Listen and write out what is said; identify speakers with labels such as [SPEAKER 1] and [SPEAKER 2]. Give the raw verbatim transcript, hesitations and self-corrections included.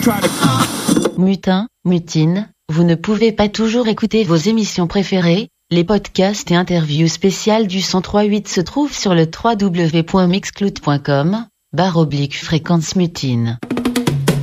[SPEAKER 1] Mutin, mutine, vous ne pouvez pas toujours écouter vos émissions préférées. Les podcasts et interviews spéciales du cent trois virgule huit se trouvent sur le w w w point mixcloud point com, barre oblique fréquence mutine.